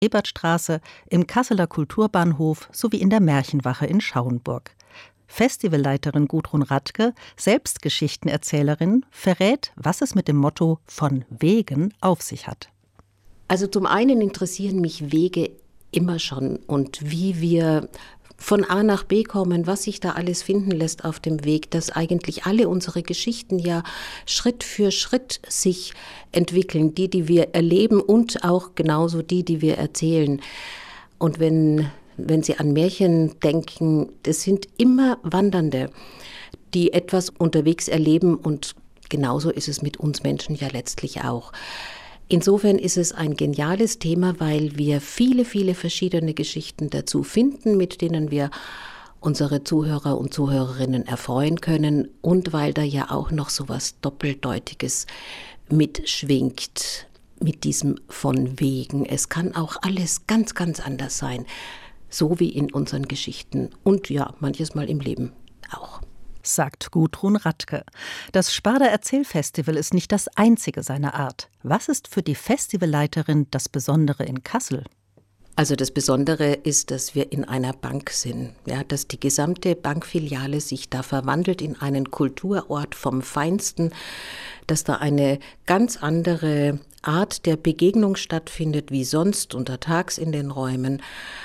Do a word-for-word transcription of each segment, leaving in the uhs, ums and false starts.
Ebertstraße, im Kasseler Kulturbahnhof sowie in der Märchenwache in Schauenburg. Festivalleiterin Gudrun Radke, selbst Geschichtenerzählerin, verrät, was es mit dem Motto »Von Wegen« auf sich hat. Also zum einen interessieren mich Wege immer schon und wie wir von A nach B kommen, was sich da alles finden lässt auf dem Weg, dass eigentlich alle unsere Geschichten ja Schritt für Schritt sich entwickeln, die, die wir erleben und auch genauso die, die wir erzählen. Und wenn, wenn Sie an Märchen denken, das sind immer Wandernde, die etwas unterwegs erleben und genauso ist es mit uns Menschen ja letztlich auch. Insofern ist es ein geniales Thema, weil wir viele, viele verschiedene Geschichten dazu finden, mit denen wir unsere Zuhörer und Zuhörerinnen erfreuen können und weil da ja auch noch so was Doppeldeutiges mitschwingt mit diesem von wegen. Es kann auch alles ganz, ganz anders sein, so wie in unseren Geschichten und ja, manches Mal im Leben auch. Sagt Gudrun Radke. Das Sparda Erzählfestival ist nicht das einzige seiner Art. Was ist für die Festivalleiterin das Besondere in Kassel? Also das Besondere ist, dass wir in einer Bank sind, ja, dass die gesamte Bankfiliale sich da verwandelt in einen Kulturort vom Feinsten, dass da eine ganz andere Art der Begegnung stattfindet wie sonst untertags in den Räumen.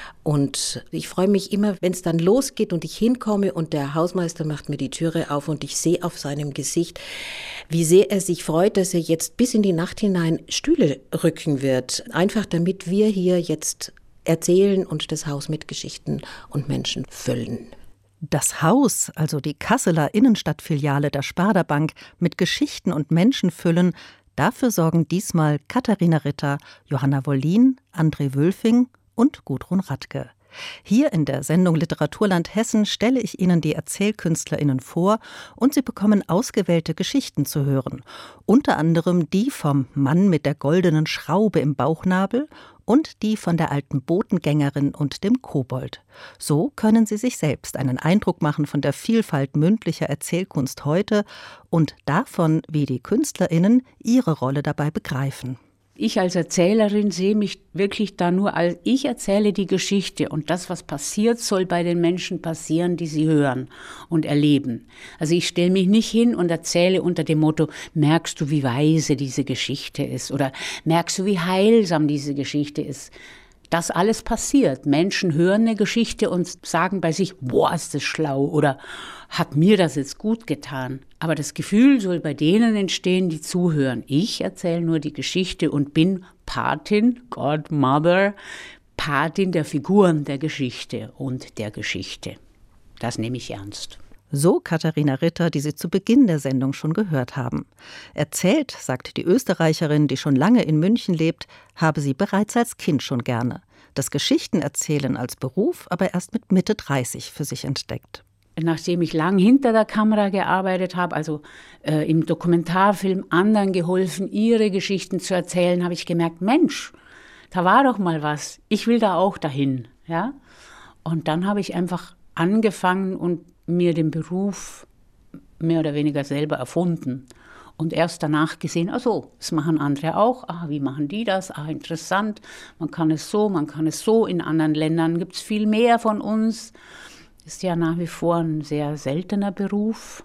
Und ich freue mich immer, wenn es dann losgeht und ich hinkomme und der Hausmeister macht mir die Türe auf und ich sehe auf seinem Gesicht, wie sehr er sich freut, dass er jetzt bis in die Nacht hinein Stühle rücken wird. Einfach damit wir hier jetzt erzählen und das Haus mit Geschichten und Menschen füllen. Das Haus, also die Kasseler Innenstadtfiliale der Sparda Bank, mit Geschichten und Menschen füllen, dafür sorgen diesmal Katharina Ritter, Johanna Wollin, André Wülfing und Gudrun Radke. Hier in der Sendung Literaturland Hessen stelle ich Ihnen die ErzählkünstlerInnen vor und Sie bekommen ausgewählte Geschichten zu hören. Unter anderem die vom Mann mit der goldenen Schraube im Bauchnabel und die von der alten Botengängerin und dem Kobold. So können Sie sich selbst einen Eindruck machen von der Vielfalt mündlicher Erzählkunst heute und davon, wie die KünstlerInnen ihre Rolle dabei begreifen. Ich als Erzählerin sehe mich wirklich da nur als, ich erzähle die Geschichte und das, was passiert, soll bei den Menschen passieren, die sie hören und erleben. Also ich stelle mich nicht hin und erzähle unter dem Motto, merkst du, wie weise diese Geschichte ist oder merkst du, wie heilsam diese Geschichte ist. Das alles passiert. Menschen hören eine Geschichte und sagen bei sich, boah, ist das schlau oder hat mir das jetzt gut getan. Aber das Gefühl soll bei denen entstehen, die zuhören. Ich erzähle nur die Geschichte und bin Patin, Godmother, Patin der Figuren der Geschichte und der Geschichte. Das nehme ich ernst. So Katharina Ritter, die Sie zu Beginn der Sendung schon gehört haben. Erzählt, sagt die Österreicherin, die schon lange in München lebt, habe sie bereits als Kind schon gerne. Das Geschichtenerzählen als Beruf aber erst mit Mitte dreißig für sich entdeckt. Nachdem ich lang hinter der Kamera gearbeitet habe, also äh, im Dokumentarfilm anderen geholfen, ihre Geschichten zu erzählen, habe ich gemerkt, Mensch, da war doch mal was. Ich will da auch dahin. Ja? Und dann habe ich einfach angefangen und mir den Beruf mehr oder weniger selber erfunden und erst danach gesehen, ach so, das machen andere auch, ah, wie machen die das, ah, interessant, man kann es so, man kann es so, in anderen Ländern gibt es viel mehr von uns, ist ja nach wie vor ein sehr seltener Beruf.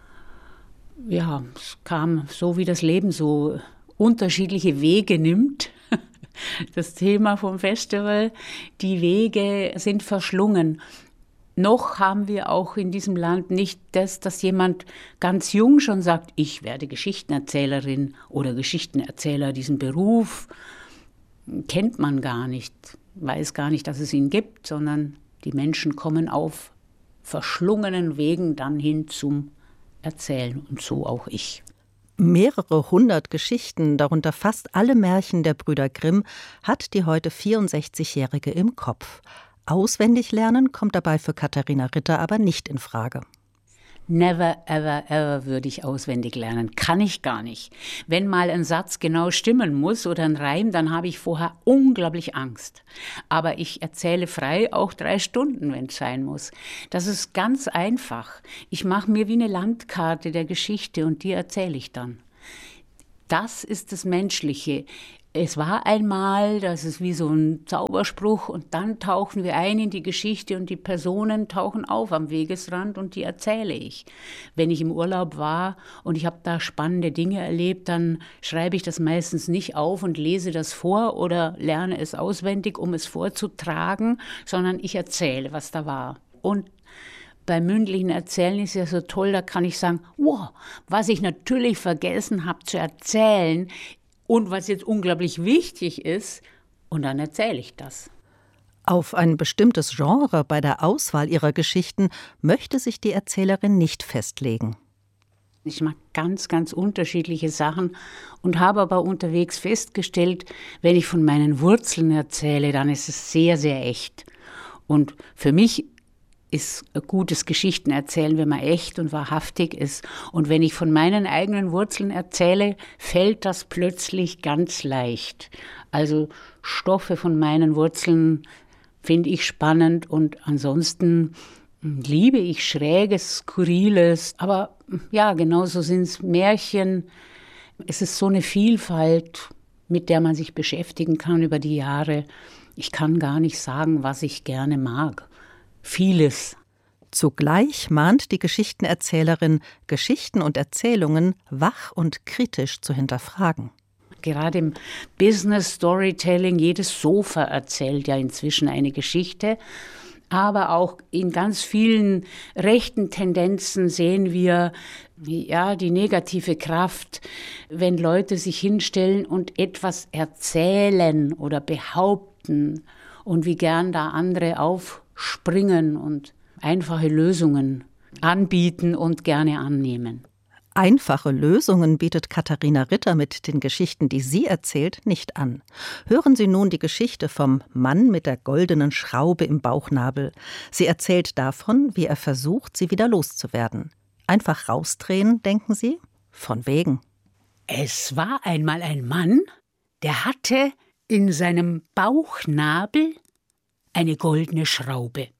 Ja, es kam so, wie das Leben so unterschiedliche Wege nimmt. Das Thema vom Festival, die Wege sind verschlungen. Noch haben wir auch in diesem Land nicht das, dass jemand ganz jung schon sagt, ich werde Geschichtenerzählerin oder Geschichtenerzähler. Diesen Beruf kennt man gar nicht, weiß gar nicht, dass es ihn gibt, sondern die Menschen kommen auf verschlungenen Wegen dann hin zum Erzählen und so auch ich. Mehrere hundert Geschichten, darunter fast alle Märchen der Brüder Grimm, hat die heute vierundsechzigjährige im Kopf. Auswendig lernen kommt dabei für Katharina Ritter aber nicht in Frage. Never, ever, ever würde ich auswendig lernen. Kann ich gar nicht. Wenn mal ein Satz genau stimmen muss oder ein Reim, dann habe ich vorher unglaublich Angst. Aber ich erzähle frei auch drei Stunden, wenn es sein muss. Das ist ganz einfach. Ich mache mir wie eine Landkarte der Geschichte und die erzähle ich dann. Das ist das Menschliche. Es war einmal, das ist wie so ein Zauberspruch, und dann tauchen wir ein in die Geschichte und die Personen tauchen auf am Wegesrand und die erzähle ich. Wenn ich im Urlaub war und ich habe da spannende Dinge erlebt, dann schreibe ich das meistens nicht auf und lese das vor oder lerne es auswendig, um es vorzutragen, sondern ich erzähle, was da war. Und beim mündlichen Erzählen ist ja so toll, da kann ich sagen, wow, was ich natürlich vergessen habe zu erzählen, und was jetzt unglaublich wichtig ist, und dann erzähle ich das. Auf ein bestimmtes Genre bei der Auswahl ihrer Geschichten möchte sich die Erzählerin nicht festlegen. Ich mag ganz, ganz unterschiedliche Sachen und habe aber unterwegs festgestellt, wenn ich von meinen Wurzeln erzähle, dann ist es sehr, sehr echt. Und für mich ist ein gutes Geschichtenerzählen, wenn man echt und wahrhaftig ist. Und wenn ich von meinen eigenen Wurzeln erzähle, fällt das plötzlich ganz leicht. Also Stoffe von meinen Wurzeln finde ich spannend und ansonsten liebe ich Schräges, Skurriles. Aber ja, genauso sind es Märchen. Es ist so eine Vielfalt, mit der man sich beschäftigen kann über die Jahre. Ich kann gar nicht sagen, was ich gerne mag. Vieles. Zugleich mahnt die Geschichtenerzählerin, Geschichten und Erzählungen wach und kritisch zu hinterfragen. Gerade im Business Storytelling, jedes Sofa erzählt ja inzwischen eine Geschichte. Aber auch in ganz vielen rechten Tendenzen sehen wir ja, die negative Kraft, wenn Leute sich hinstellen und etwas erzählen oder behaupten und wie gern da andere aufspringen und einfache Lösungen anbieten und gerne annehmen. Einfache Lösungen bietet Katharina Ritter mit den Geschichten, die sie erzählt, nicht an. Hören Sie nun die Geschichte vom Mann mit der goldenen Schraube im Bauchnabel. Sie erzählt davon, wie er versucht, sie wieder loszuwerden. Einfach rausdrehen, denken Sie? Von wegen. Es war einmal ein Mann, der hatte in seinem Bauchnabel eine goldene Schraube.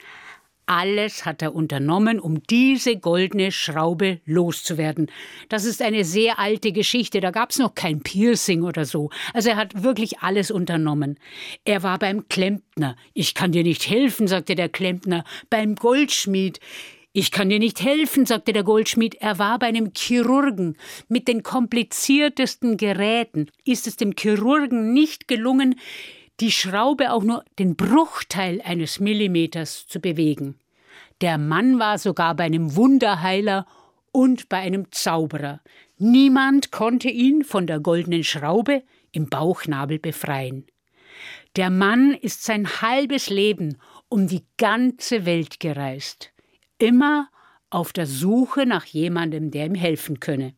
Alles hat er unternommen, um diese goldene Schraube loszuwerden. Das ist eine sehr alte Geschichte, da gab es noch kein Piercing oder so. Also er hat wirklich alles unternommen. Er war beim Klempner. Ich kann dir nicht helfen, sagte der Klempner. Beim Goldschmied. Ich kann dir nicht helfen, sagte der Goldschmied. Er war bei einem Chirurgen. Mit den kompliziertesten Geräten ist es dem Chirurgen nicht gelungen, die Schraube auch nur den Bruchteil eines Millimeters zu bewegen. Der Mann war sogar bei einem Wunderheiler und bei einem Zauberer. Niemand konnte ihn von der goldenen Schraube im Bauchnabel befreien. Der Mann ist sein halbes Leben um die ganze Welt gereist. Immer auf der Suche nach jemandem, der ihm helfen könne.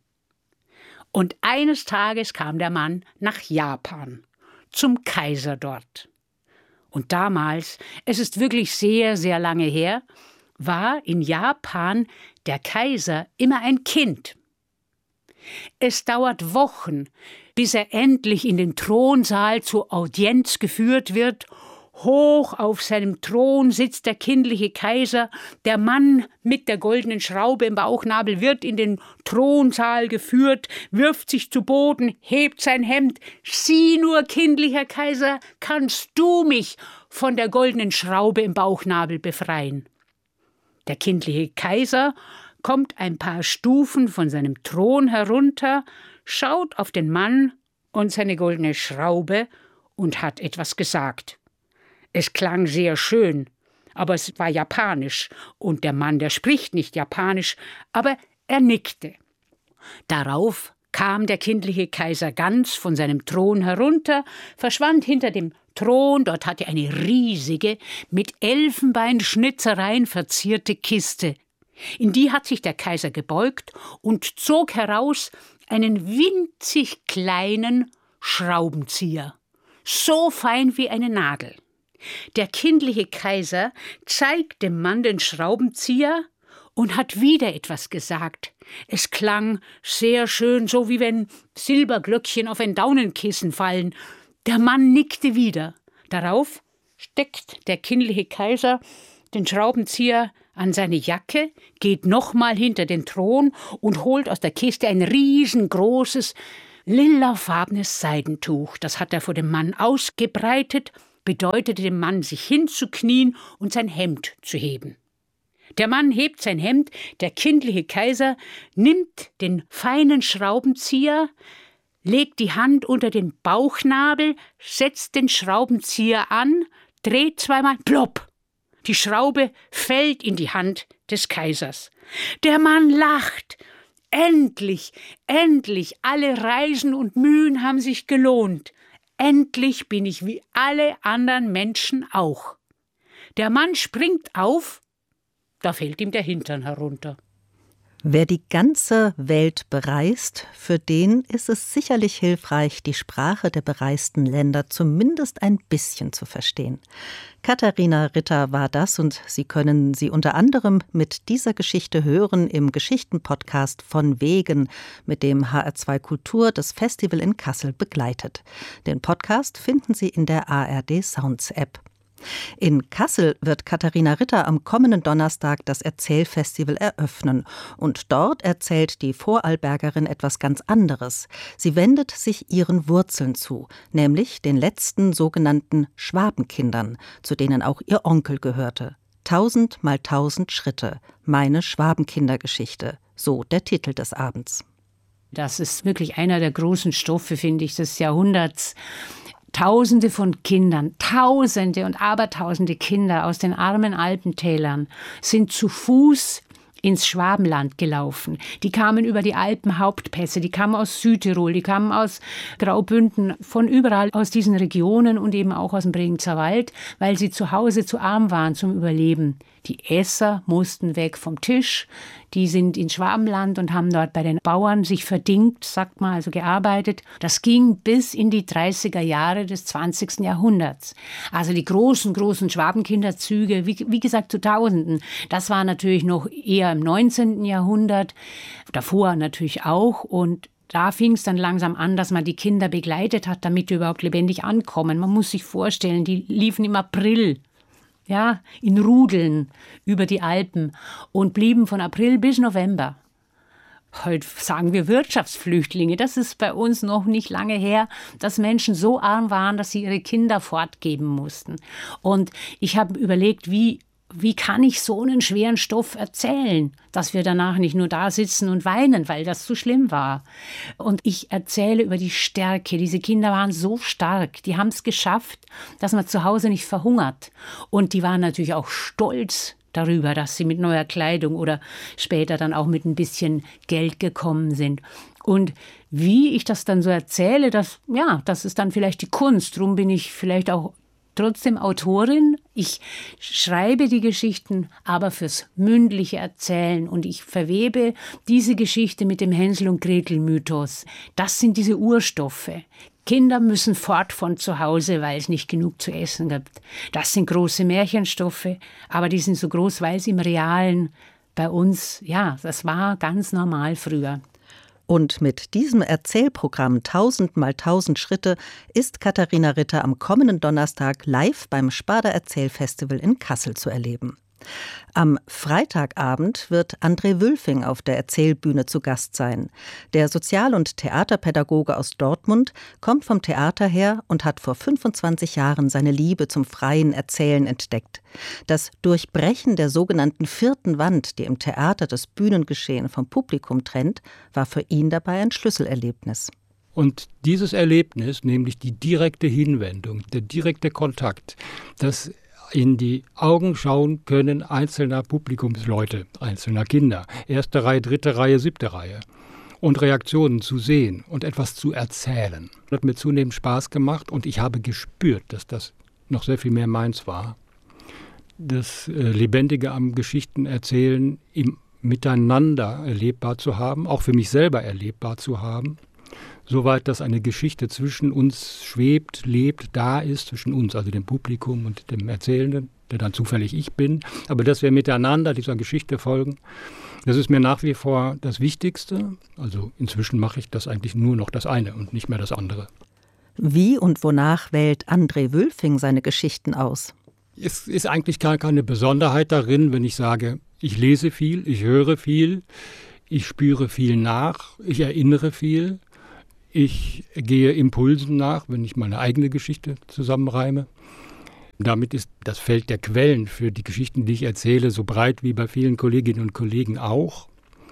Und eines Tages kam der Mann nach Japan. Zum Kaiser dort. Und damals, es ist wirklich sehr, sehr lange her, war in Japan der Kaiser immer ein Kind. Es dauert Wochen, bis er endlich in den Thronsaal zur Audienz geführt wird. Hoch auf seinem Thron sitzt der kindliche Kaiser. Der Mann mit der goldenen Schraube im Bauchnabel wird in den Thronsaal geführt, wirft sich zu Boden, hebt sein Hemd. Sieh nur, kindlicher Kaiser, kannst du mich von der goldenen Schraube im Bauchnabel befreien? Der kindliche Kaiser kommt ein paar Stufen von seinem Thron herunter, schaut auf den Mann und seine goldene Schraube und hat etwas gesagt. Es klang sehr schön, aber es war japanisch, und der Mann, der spricht nicht japanisch, aber er nickte. Darauf kam der kindliche Kaiser ganz von seinem Thron herunter, verschwand hinter dem Thron, dort hatte eine riesige, mit Elfenbeinschnitzereien verzierte Kiste. In die hat sich der Kaiser gebeugt und zog heraus einen winzig kleinen Schraubenzieher, so fein wie eine Nadel. Der kindliche Kaiser zeigt dem Mann den Schraubenzieher und hat wieder etwas gesagt. Es klang sehr schön, so wie wenn Silberglöckchen auf ein Daunenkissen fallen. Der Mann nickte wieder. Darauf steckt der kindliche Kaiser den Schraubenzieher an seine Jacke, geht nochmal hinter den Thron und holt aus der Kiste ein riesengroßes, Lilafarbenes Seidentuch, das hat er vor dem Mann ausgebreitet, bedeutete dem Mann, sich hinzuknien und sein Hemd zu heben. Der Mann hebt sein Hemd, der kindliche Kaiser nimmt den feinen Schraubenzieher, legt die Hand unter den Bauchnabel, setzt den Schraubenzieher an, dreht zweimal, plopp! Die Schraube fällt in die Hand des Kaisers. Der Mann lacht. Endlich, endlich, alle Reisen und Mühen haben sich gelohnt. Endlich bin ich wie alle anderen Menschen auch. Der Mann springt auf, da fällt ihm der Hintern herunter. Wer die ganze Welt bereist, für den ist es sicherlich hilfreich, die Sprache der bereisten Länder zumindest ein bisschen zu verstehen. Katharina Ritter war das und Sie können sie unter anderem mit dieser Geschichte hören im Geschichtenpodcast von Wegen, mit dem H R zwei Kultur das Festival in Kassel begleitet. Den Podcast finden Sie in der A R D Sounds App. In Kassel wird Katharina Ritter am kommenden Donnerstag das Erzählfestival eröffnen. Und dort erzählt die Vorarlbergerin etwas ganz anderes. Sie wendet sich ihren Wurzeln zu, nämlich den letzten sogenannten Schwabenkindern, zu denen auch ihr Onkel gehörte. Tausend mal tausend Schritte, meine Schwabenkindergeschichte, so der Titel des Abends. Das ist wirklich einer der großen Stoffe, finde ich, des Jahrhunderts. Tausende von Kindern, Tausende und Abertausende Kinder aus den armen Alpentälern sind zu Fuß ins Schwabenland gelaufen. Die kamen über die Alpenhauptpässe, die kamen aus Südtirol, die kamen aus Graubünden, von überall aus diesen Regionen und eben auch aus dem Bregenzer Wald, weil sie zu Hause zu arm waren zum Überleben. Die Esser mussten weg vom Tisch, die sind ins Schwabenland und haben dort bei den Bauern sich verdingt, sagt man, also gearbeitet. Das ging bis in die dreißiger Jahre des zwanzigsten Jahrhunderts. Also die großen, großen Schwabenkinderzüge, wie, wie gesagt zu Tausenden, das war natürlich noch eher im neunzehnten Jahrhundert, davor natürlich auch, und da fing es dann langsam an, dass man die Kinder begleitet hat, damit die überhaupt lebendig ankommen. Man muss sich vorstellen, die liefen im April, ja, in Rudeln über die Alpen und blieben von April bis November. Heute sagen wir Wirtschaftsflüchtlinge. Das ist bei uns noch nicht lange her, dass Menschen so arm waren, dass sie ihre Kinder fortgeben mussten. Und ich habe überlegt, wie Wie kann ich so einen schweren Stoff erzählen, dass wir danach nicht nur da sitzen und weinen, weil das zu schlimm war. Und ich erzähle über die Stärke. Diese Kinder waren so stark, die haben es geschafft, dass man zu Hause nicht verhungert. Und die waren natürlich auch stolz darüber, dass sie mit neuer Kleidung oder später dann auch mit ein bisschen Geld gekommen sind. Und wie ich das dann so erzähle, das, ja, das ist dann vielleicht die Kunst. Darum bin ich vielleicht auch trotzdem Autorin. Ich schreibe die Geschichten, aber fürs mündliche Erzählen, und ich verwebe diese Geschichte mit dem Hänsel- und Gretel-Mythos. Das sind diese Urstoffe. Kinder müssen fort von zu Hause, weil es nicht genug zu essen gibt. Das sind große Märchenstoffe, aber die sind so groß, weil sie im Realen bei uns, ja, das war ganz normal früher. Und mit diesem Erzählprogramm Tausend mal tausend Schritte ist Katharina Ritter am kommenden Donnerstag live beim Sparda Erzählfestival in Kassel zu erleben. Am Freitagabend wird André Wülfing auf der Erzählbühne zu Gast sein. Der Sozial- und Theaterpädagoge aus Dortmund kommt vom Theater her und hat vor fünfundzwanzig Jahren seine Liebe zum freien Erzählen entdeckt. Das Durchbrechen der sogenannten vierten Wand, die im Theater das Bühnengeschehen vom Publikum trennt, war für ihn dabei ein Schlüsselerlebnis. Und dieses Erlebnis, nämlich die direkte Hinwendung, der direkte Kontakt, das in die Augen schauen können einzelner Publikumsleute, einzelner Kinder, erste Reihe, dritte Reihe, siebte Reihe, und Reaktionen zu sehen und etwas zu erzählen. Das hat mir zunehmend Spaß gemacht und ich habe gespürt, dass das noch sehr viel mehr meins war. Das äh, Lebendige am Geschichtenerzählen im Miteinander erlebbar zu haben, auch für mich selber erlebbar zu haben. Soweit, dass eine Geschichte zwischen uns schwebt, lebt, da ist, zwischen uns, also dem Publikum und dem Erzählenden, der dann zufällig ich bin. Aber dass wir miteinander dieser Geschichte folgen, das ist mir nach wie vor das Wichtigste. Also inzwischen mache ich das eigentlich nur noch das eine und nicht mehr das andere. Wie und wonach wählt André Wülfing seine Geschichten aus? Es ist eigentlich gar keine Besonderheit darin, wenn ich sage, ich lese viel, ich höre viel, ich spüre viel nach, ich erinnere viel. Ich gehe Impulsen nach, wenn ich meine eigene Geschichte zusammenreime. Damit ist das Feld der Quellen für die Geschichten, die ich erzähle, so breit wie bei vielen Kolleginnen und Kollegen auch.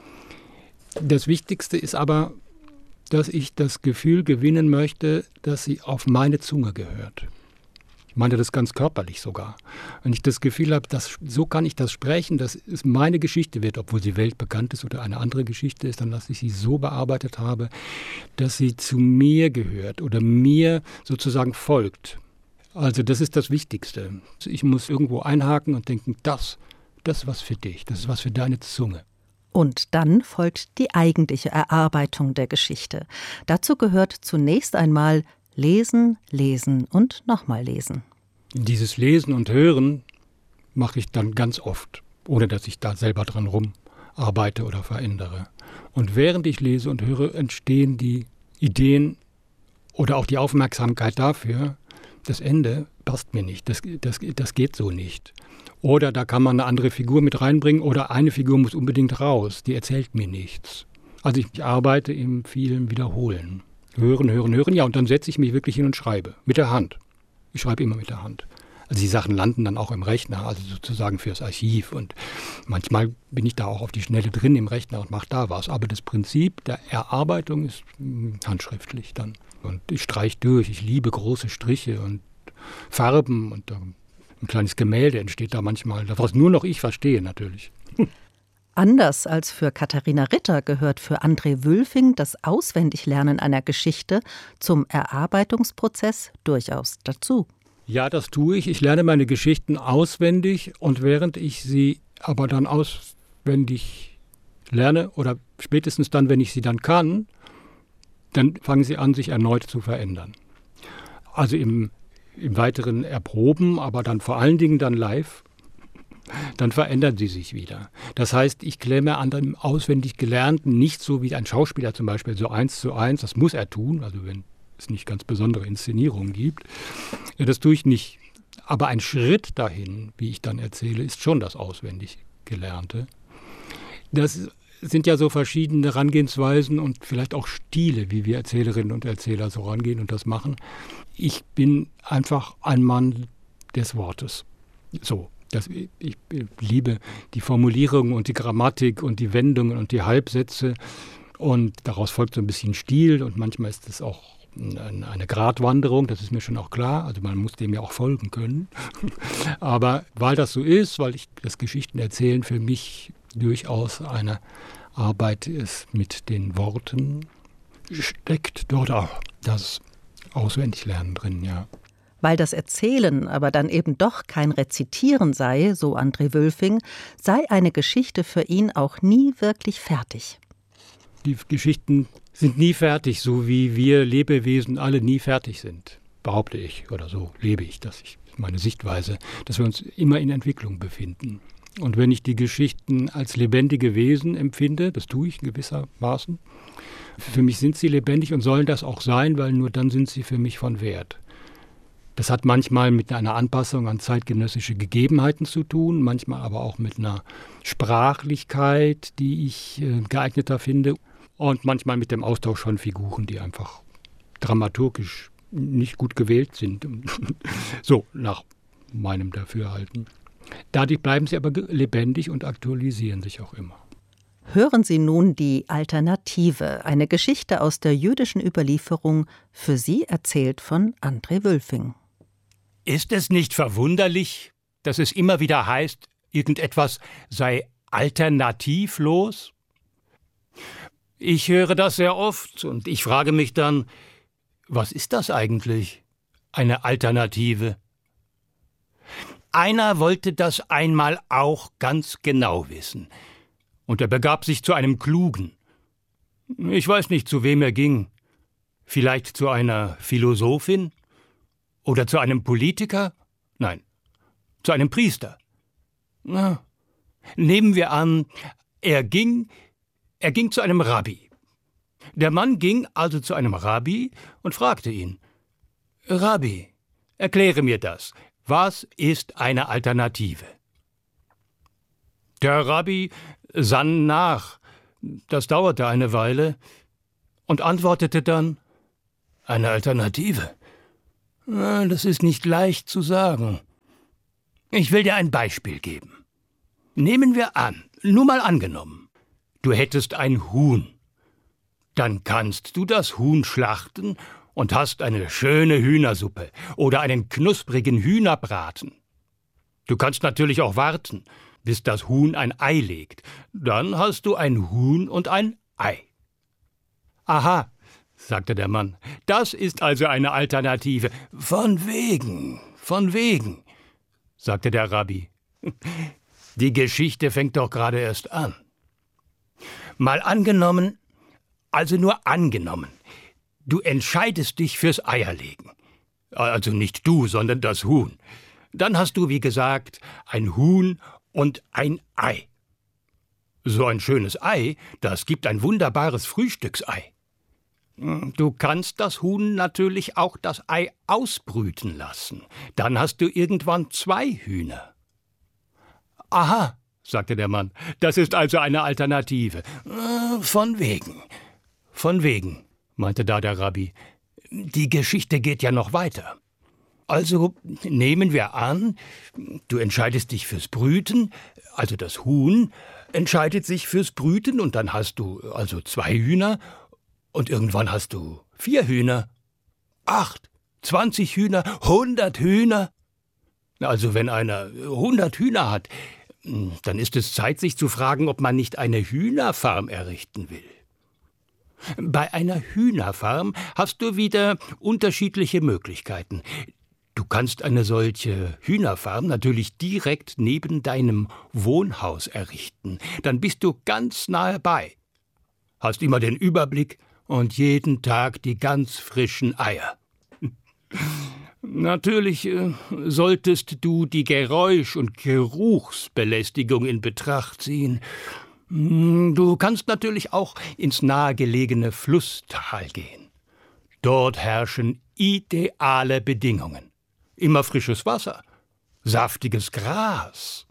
Das Wichtigste ist aber, dass ich das Gefühl gewinnen möchte, dass sie auf meine Zunge gehört. Ich meine das ganz körperlich sogar. Wenn ich das Gefühl habe, dass, so kann ich das sprechen, dass es meine Geschichte wird, obwohl sie weltbekannt ist oder eine andere Geschichte ist, dann dass ich sie so bearbeitet habe, dass sie zu mir gehört oder mir sozusagen folgt. Also das ist das Wichtigste. Ich muss irgendwo einhaken und denken, das, das ist was für dich, das ist was für deine Zunge. Und dann folgt die eigentliche Erarbeitung der Geschichte. Dazu gehört zunächst einmal Lesen, Lesen und nochmal lesen. Dieses Lesen und Hören mache ich dann ganz oft, ohne dass ich da selber dran rumarbeite oder verändere. Und während ich lese und höre, entstehen die Ideen oder auch die Aufmerksamkeit dafür, das Ende passt mir nicht, das, das, das geht so nicht. Oder da kann man eine andere Figur mit reinbringen oder eine Figur muss unbedingt raus, die erzählt mir nichts. Also ich arbeite im vielen Wiederholen. Hören, hören, hören, ja, und dann setze ich mich wirklich hin und schreibe. Mit der Hand. Ich schreibe immer mit der Hand. Also die Sachen landen dann auch im Rechner, also sozusagen fürs Archiv. Und manchmal bin ich da auch auf die Schnelle drin im Rechner und mache da was. Aber das Prinzip der Erarbeitung ist handschriftlich dann. Und ich streiche durch, ich liebe große Striche und Farben und ein kleines Gemälde entsteht da manchmal, was nur noch ich verstehe natürlich. Anders als für Katharina Ritter gehört für André Wülfing das Auswendiglernen einer Geschichte zum Erarbeitungsprozess durchaus dazu. Ja, das tue ich. Ich lerne meine Geschichten auswendig und während ich sie aber dann auswendig lerne oder spätestens dann, wenn ich sie dann kann, dann fangen sie an, sich erneut zu verändern. Also im, im weiteren Erproben, aber dann vor allen Dingen dann live, dann verändern sie sich wieder. Das heißt, ich klemme an dem auswendig Gelernten nicht so wie ein Schauspieler zum Beispiel, so eins zu eins, das muss er tun, also wenn es nicht ganz besondere Inszenierungen gibt. Ja, das tue ich nicht. Aber ein Schritt dahin, wie ich dann erzähle, ist schon das auswendig Gelernte. Das sind ja so verschiedene Herangehensweisen und vielleicht auch Stile, wie wir Erzählerinnen und Erzähler so rangehen und das machen. Ich bin einfach ein Mann des Wortes. So. Das, ich, ich liebe die Formulierungen und die Grammatik und die Wendungen und die Halbsätze und daraus folgt so ein bisschen Stil und manchmal ist es auch eine Gratwanderung, das ist mir schon auch klar, also man muss dem ja auch folgen können. Aber weil das so ist, weil ich das Geschichtenerzählen für mich durchaus eine Arbeit ist mit den Worten, steckt dort auch das Auswendiglernen drin, ja. Weil das Erzählen aber dann eben doch kein Rezitieren sei, so André Wülfing, sei eine Geschichte für ihn auch nie wirklich fertig. Die Geschichten sind nie fertig, so wie wir Lebewesen alle nie fertig sind, behaupte ich, oder so lebe ich, das ist meine Sichtweise, dass wir uns immer in Entwicklung befinden. Und wenn ich die Geschichten als lebendige Wesen empfinde, das tue ich in gewissermaßen, für mich sind sie lebendig und sollen das auch sein, weil nur dann sind sie für mich von Wert. Das hat manchmal mit einer Anpassung an zeitgenössische Gegebenheiten zu tun, manchmal aber auch mit einer Sprachlichkeit, die ich äh, geeigneter finde und manchmal mit dem Austausch von Figuren, die einfach dramaturgisch nicht gut gewählt sind. So, nach meinem Dafürhalten. Dadurch bleiben sie aber lebendig und aktualisieren sich auch immer. Hören Sie nun die Alternative, eine Geschichte aus der jüdischen Überlieferung, für Sie erzählt von André Wülfing. Ist es nicht verwunderlich, dass es immer wieder heißt, irgendetwas sei alternativlos? Ich höre das sehr oft und ich frage mich dann, was ist das eigentlich, eine Alternative? Einer wollte das einmal auch ganz genau wissen. Und er begab sich zu einem Klugen. Ich weiß nicht, zu wem er ging. Vielleicht zu einer Philosophin? Oder zu einem Politiker? Nein, zu einem Priester. Na, nehmen wir an, er ging, er ging zu einem Rabbi. Der Mann ging also zu einem Rabbi und fragte ihn, Rabbi, erkläre mir das. Was ist eine Alternative? Der Rabbi sann nach, das dauerte eine Weile, und antwortete dann, Eine Alternative? Das ist nicht leicht zu sagen. Ich will dir ein Beispiel geben. Nehmen wir an, nur mal angenommen, du hättest ein Huhn. Dann kannst du das Huhn schlachten und hast eine schöne Hühnersuppe oder einen knusprigen Hühnerbraten. Du kannst natürlich auch warten, bis das Huhn ein Ei legt. Dann hast du ein Huhn und ein Ei. Aha, sagte der Mann, das ist also eine Alternative. Von wegen, von wegen, sagte der Rabbi. Die Geschichte fängt doch gerade erst an. Mal angenommen, also nur angenommen, du entscheidest dich fürs Eierlegen. Also nicht du, sondern das Huhn. Dann hast du, wie gesagt, ein Huhn und ein Ei. So ein schönes Ei, das gibt ein wunderbares Frühstücksei. Du kannst das Huhn natürlich auch das Ei ausbrüten lassen. Dann hast du irgendwann zwei Hühner. Aha, sagte der Mann, das ist also eine Alternative. Von wegen, von wegen, meinte da der Rabbi. Die Geschichte geht ja noch weiter. Also nehmen wir an, du entscheidest dich fürs Brüten, also das Huhn entscheidet sich fürs Brüten und dann hast du also zwei Hühner und irgendwann hast du vier Hühner, acht, zwanzig Hühner, hundert Hühner. Also wenn einer hundert Hühner hat, dann ist es Zeit, sich zu fragen, ob man nicht eine Hühnerfarm errichten will. Bei einer Hühnerfarm hast du wieder unterschiedliche Möglichkeiten. Du kannst eine solche Hühnerfarm natürlich direkt neben deinem Wohnhaus errichten. Dann bist du ganz nahe bei. Hast immer den Überblick und jeden Tag die ganz frischen Eier. Natürlich äh, solltest du die Geräusch- und Geruchsbelästigung in Betracht ziehen. Du kannst natürlich auch ins nahegelegene Flusstal gehen. Dort herrschen ideale Bedingungen. Immer frisches Wasser, saftiges Gras.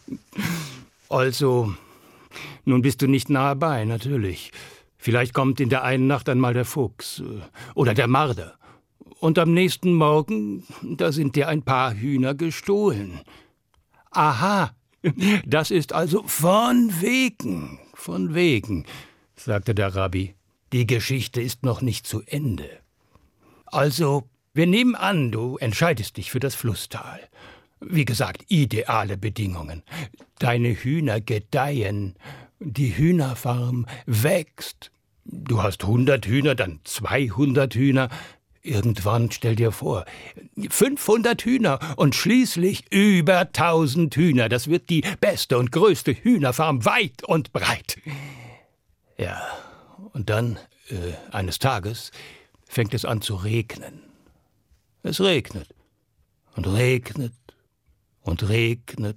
Also, nun bist du nicht nahe bei, natürlich. Vielleicht kommt in der einen Nacht einmal der Fuchs oder der Marder. Und am nächsten Morgen, da sind dir ein paar Hühner gestohlen. Aha, das ist also von wegen, von wegen, sagte der Rabbi. Die Geschichte ist noch nicht zu Ende. Also, wir nehmen an, du entscheidest dich für das Flusstal. Wie gesagt, ideale Bedingungen. Deine Hühner gedeihen, die Hühnerfarm wächst. Du hast hundert Hühner, dann zweihundert Hühner. Irgendwann, stell dir vor, fünfhundert Hühner und schließlich über tausend Hühner. Das wird die beste und größte Hühnerfarm weit und breit. Ja, und dann, äh, eines Tages, fängt es an zu regnen. Es regnet und regnet und regnet.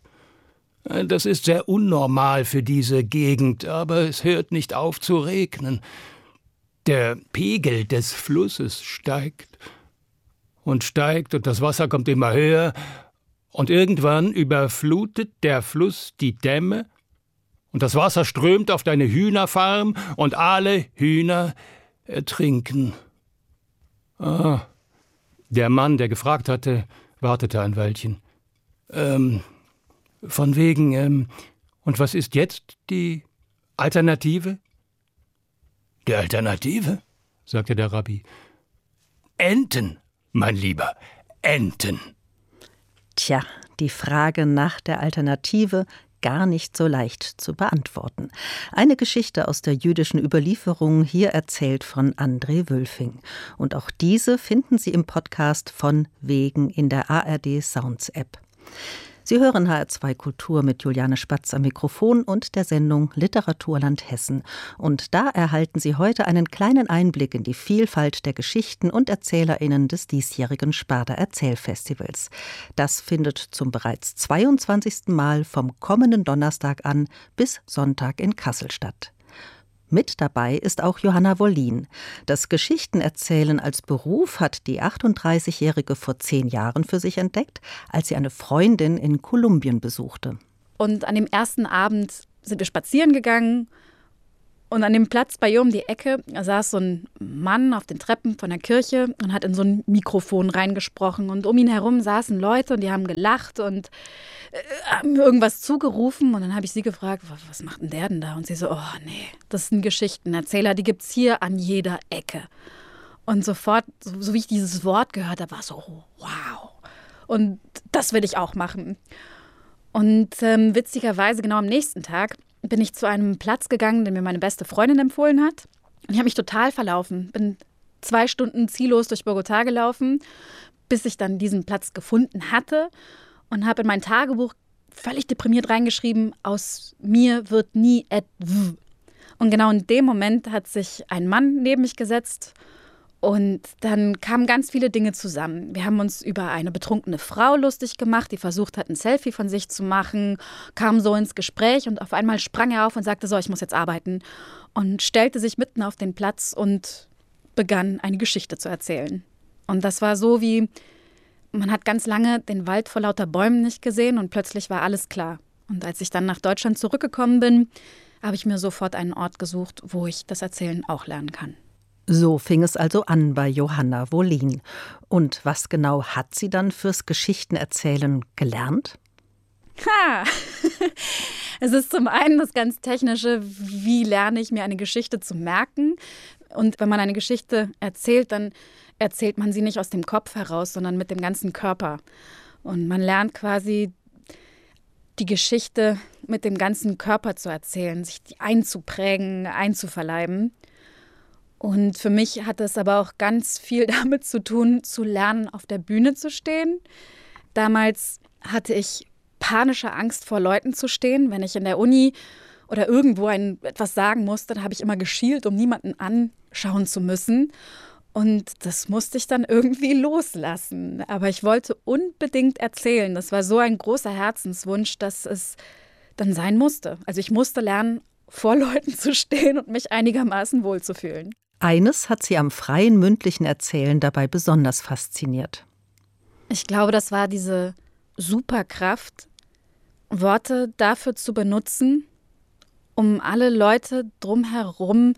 Das ist sehr unnormal für diese Gegend, aber es hört nicht auf zu regnen. Der Pegel des Flusses steigt und steigt und das Wasser kommt immer höher und irgendwann überflutet der Fluss die Dämme und das Wasser strömt auf deine Hühnerfarm und alle Hühner ertrinken. Ah, der Mann, der gefragt hatte, wartete ein Weilchen. Ähm, von wegen, ähm, und was ist jetzt die Alternative? Die Alternative? Sagte der Rabbi. Enten, mein Lieber, Enten. Tja, die Frage nach der Alternative gar nicht so leicht zu beantworten. Eine Geschichte aus der jüdischen Überlieferung, hier erzählt von André Wülfing. Und auch diese finden Sie im Podcast von Wegen in der A R D Sounds App. Sie hören H R zwei Kultur mit Juliane Spatz am Mikrofon und der Sendung Literaturland Hessen. Und da erhalten Sie heute einen kleinen Einblick in die Vielfalt der Geschichten und ErzählerInnen des diesjährigen Sparda Erzählfestivals. Das findet zum bereits zweiundzwanzigsten Mal vom kommenden Donnerstag an bis Sonntag in Kassel statt. Mit dabei ist auch Johanna Wollin. Das Geschichtenerzählen als Beruf hat die achtunddreißigjährige vor zehn Jahren für sich entdeckt, als sie eine Freundin in Kolumbien besuchte. Und an dem ersten Abend sind wir spazieren gegangen Und an dem Platz bei ihr um die Ecke saß so ein Mann auf den Treppen von der Kirche und hat in so ein Mikrofon reingesprochen. Und um ihn herum saßen Leute und die haben gelacht und äh, haben irgendwas zugerufen. Und dann habe ich sie gefragt, was macht denn der denn da? Und sie so, oh nee, das sind Geschichtenerzähler, die gibt es hier an jeder Ecke. Und sofort, so, so wie ich dieses Wort gehört habe, war so, oh, wow. Und das will ich auch machen. Und ähm, witzigerweise genau am nächsten Tag bin ich zu einem Platz gegangen, den mir meine beste Freundin empfohlen hat. Und ich habe mich total verlaufen. Bin zwei Stunden ziellos durch Bogotá gelaufen, bis ich dann diesen Platz gefunden hatte und habe in mein Tagebuch völlig deprimiert reingeschrieben, aus mir wird nie etwas. Und genau in dem Moment hat sich ein Mann neben mich gesetzt und dann kamen ganz viele Dinge zusammen. Wir haben uns über eine betrunkene Frau lustig gemacht, die versucht hat, ein Selfie von sich zu machen, kam so ins Gespräch und auf einmal sprang er auf und sagte, so, ich muss jetzt arbeiten. Und stellte sich mitten auf den Platz und begann, eine Geschichte zu erzählen. Und das war so wie, man hat ganz lange den Wald vor lauter Bäumen nicht gesehen und plötzlich war alles klar. Und als ich dann nach Deutschland zurückgekommen bin, habe ich mir sofort einen Ort gesucht, wo ich das Erzählen auch lernen kann. So fing es also an bei Johanna Wollin. Und was genau hat sie dann fürs Geschichtenerzählen gelernt? Ha! Es ist zum einen das ganz Technische, wie lerne ich mir eine Geschichte zu merken. Und wenn man eine Geschichte erzählt, dann erzählt man sie nicht aus dem Kopf heraus, sondern mit dem ganzen Körper. Und man lernt quasi die Geschichte mit dem ganzen Körper zu erzählen, sich die einzuprägen, einzuverleiben. Und für mich hat es aber auch ganz viel damit zu tun, zu lernen, auf der Bühne zu stehen. Damals hatte ich panische Angst vor Leuten zu stehen. Wenn ich in der Uni oder irgendwo ein, etwas sagen musste, dann habe ich immer geschielt, um niemanden anschauen zu müssen. Und das musste ich dann irgendwie loslassen. Aber ich wollte unbedingt erzählen. Das war so ein großer Herzenswunsch, dass es dann sein musste. Also ich musste lernen, vor Leuten zu stehen und mich einigermaßen wohlzufühlen. Eines hat sie am freien mündlichen Erzählen dabei besonders fasziniert. Ich glaube, das war diese Superkraft, Worte dafür zu benutzen, um alle Leute drumherum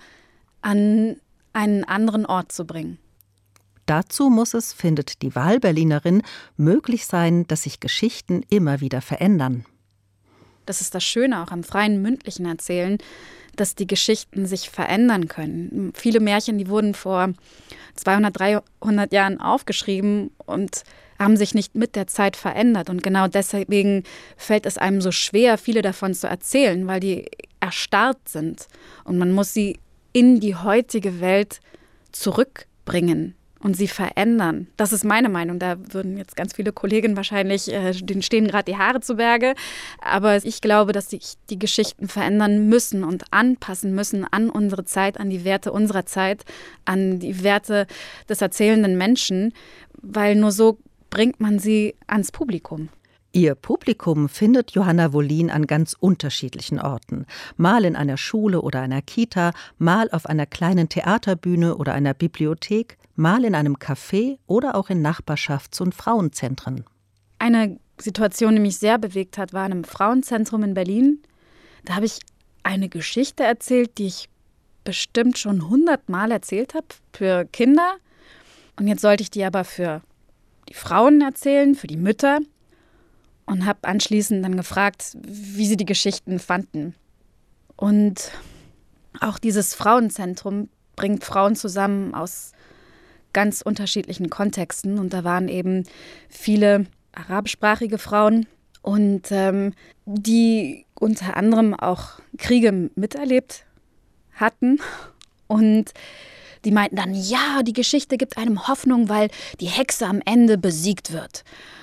an einen anderen Ort zu bringen. Dazu muss es, findet die Wahlberlinerin, möglich sein, dass sich Geschichten immer wieder verändern. Das ist das Schöne auch am freien mündlichen Erzählen, dass die Geschichten sich verändern können. Viele Märchen, die wurden vor zweihundert, dreihundert Jahren aufgeschrieben und haben sich nicht mit der Zeit verändert. Und genau deswegen fällt es einem so schwer, viele davon zu erzählen, weil die erstarrt sind. Und man muss sie in die heutige Welt zurückbringen und sie verändern. Das ist meine Meinung. Da würden jetzt ganz viele Kolleginnen wahrscheinlich, äh, denen stehen gerade die Haare zu Berge. Aber ich glaube, dass sich die Geschichten verändern müssen und anpassen müssen an unsere Zeit, an die Werte unserer Zeit, an die Werte des erzählenden Menschen, weil nur so bringt man sie ans Publikum. Ihr Publikum findet Johanna Wollin an ganz unterschiedlichen Orten. Mal in einer Schule oder einer Kita, mal auf einer kleinen Theaterbühne oder einer Bibliothek, mal in einem Café oder auch in Nachbarschafts- und Frauenzentren. Eine Situation, die mich sehr bewegt hat, war in einem Frauenzentrum in Berlin. Da habe ich eine Geschichte erzählt, die ich bestimmt schon hundertmal erzählt habe für Kinder. Und jetzt sollte ich die aber für die Frauen erzählen, für die Mütter. Und habe anschließend dann gefragt, wie sie die Geschichten fanden. Und auch dieses Frauenzentrum bringt Frauen zusammen aus ganz unterschiedlichen Kontexten. Und da waren eben viele arabischsprachige Frauen und ähm, die unter anderem auch Kriege miterlebt hatten. Und die meinten dann, ja, die Geschichte gibt einem Hoffnung, weil die Hexe am Ende besiegt wird.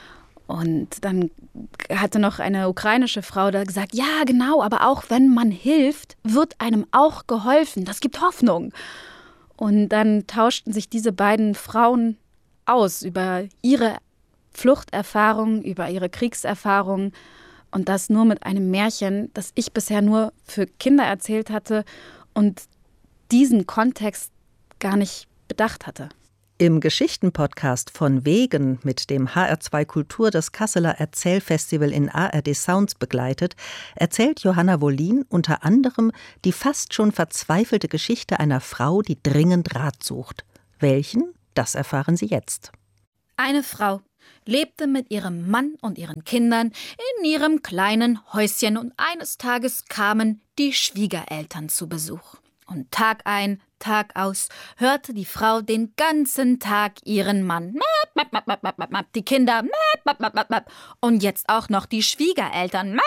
Und dann hatte noch eine ukrainische Frau da gesagt, ja genau, aber auch wenn man hilft, wird einem auch geholfen. Das gibt Hoffnung. Und dann tauschten sich diese beiden Frauen aus über ihre Fluchterfahrung, über ihre Kriegserfahrung. Und das nur mit einem Märchen, das ich bisher nur für Kinder erzählt hatte und diesen Kontext gar nicht bedacht hatte. Im Geschichtenpodcast von Wegen, mit dem H R zwei Kultur das Kasseler Erzählfestival in A R D Sounds begleitet, erzählt Johanna Wollin unter anderem die fast schon verzweifelte Geschichte einer Frau, die dringend Rat sucht. Welchen? Das erfahren Sie jetzt. Eine Frau lebte mit ihrem Mann und ihren Kindern in ihrem kleinen Häuschen und eines Tages kamen die Schwiegereltern zu Besuch. Und Tag ein, Tag aus hörte die Frau den ganzen Tag ihren Mann, die Kinder, und jetzt auch noch die Schwiegereltern.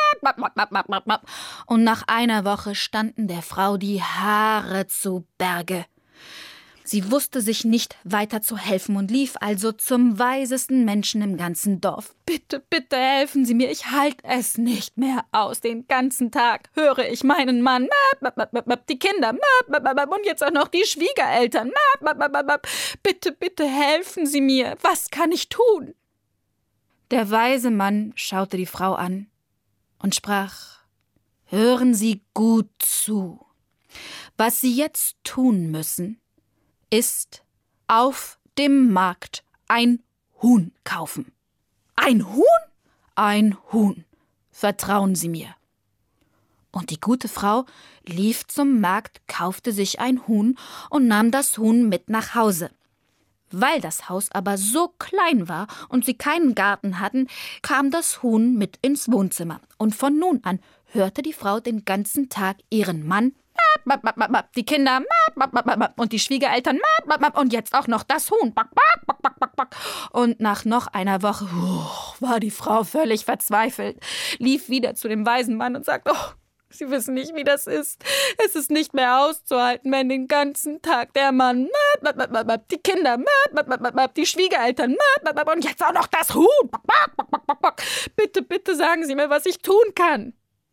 Und nach einer Woche standen der Frau die Haare zu Berge. Sie wusste sich nicht weiter zu helfen und lief also zum weisesten Menschen im ganzen Dorf. »Bitte, bitte helfen Sie mir, ich halte es nicht mehr aus. Den ganzen Tag höre ich meinen Mann, die Kinder und jetzt auch noch die Schwiegereltern. Bitte, bitte helfen Sie mir, was kann ich tun?« Der weise Mann schaute die Frau an und sprach: »Hören Sie gut zu. Was Sie jetzt tun müssen, ist auf dem Markt ein Huhn kaufen.« »Ein Huhn?« »Ein Huhn. Vertrauen Sie mir.« Und die gute Frau lief zum Markt, kaufte sich ein Huhn und nahm das Huhn mit nach Hause. Weil das Haus aber so klein war und sie keinen Garten hatten, kam das Huhn mit ins Wohnzimmer. Und von nun an hörte die Frau den ganzen Tag ihren Mann, die Kinder und die Schwiegereltern und jetzt auch noch das Huhn. Und nach noch einer Woche uh, war die Frau völlig verzweifelt, lief wieder zu dem weisen Mann und sagte: »Oh, Sie wissen nicht, wie das ist. Es ist nicht mehr auszuhalten, wenn den ganzen Tag der Mann, die Kinder, die Schwiegereltern und jetzt auch noch das Huhn. Bitte, bitte sagen Sie mir, was ich tun kann.«